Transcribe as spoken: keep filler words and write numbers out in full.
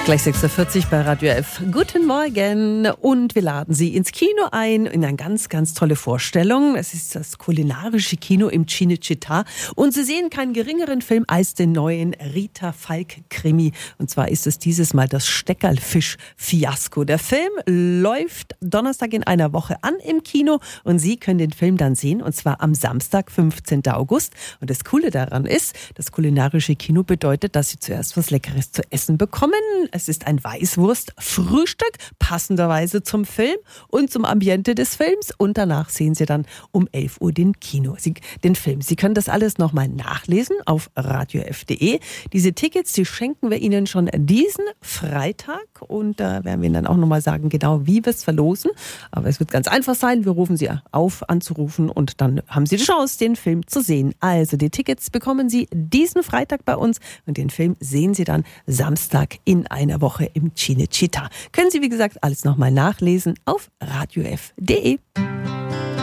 Gleich sechs Uhr vierzig bei Radio F. Guten Morgen und wir laden Sie ins Kino ein, in eine ganz, ganz tolle Vorstellung. Es ist das kulinarische Kino im Cinecittà und Sie sehen keinen geringeren Film als den neuen Rita Falk-Krimi. Und zwar ist es dieses Mal das Steckerlfisch-Fiasko. Der Film läuft Donnerstag in einer Woche an im Kino und Sie können den Film dann sehen und zwar am Samstag, fünfzehnten August. Und das Coole daran ist, das kulinarische Kino bedeutet, dass Sie zuerst was Leckeres zu essen bekommen. Es ist ein Weißwurst-Frühstück, passenderweise zum Film und zum Ambiente des Films. Und danach sehen Sie dann um elf Uhr den Kino, Sie, den Film. Sie können das alles nochmal nachlesen auf radio f punkt de. Diese Tickets, die schenken wir Ihnen schon diesen Freitag. Und da werden wir Ihnen dann auch nochmal sagen, genau wie wir es verlosen. Aber es wird ganz einfach sein. Wir rufen Sie auf, anzurufen und dann haben Sie die Chance, den Film zu sehen. Also die Tickets bekommen Sie diesen Freitag bei uns und den Film sehen Sie dann Samstag in einer Woche im Cinecittà. Können Sie, wie gesagt, alles nochmal nachlesen auf radio f punkt de.